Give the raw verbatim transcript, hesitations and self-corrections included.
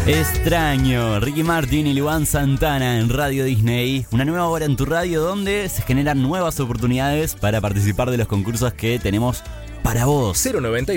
Extraño, Ricky Martin y Luan Santana en Radio Disney. Una nueva hora en tu radio donde se generan nuevas oportunidades para participar de los concursos que tenemos para vos. cero noventa